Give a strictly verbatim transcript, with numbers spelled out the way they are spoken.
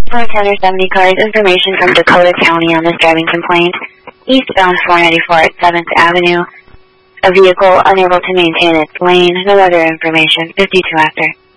four ten or seventy cars, information from Dakota County on this driving complaint. Eastbound four ninety-four at seventh Avenue. A vehicle unable to maintain its lane. No other information. fifty-two after.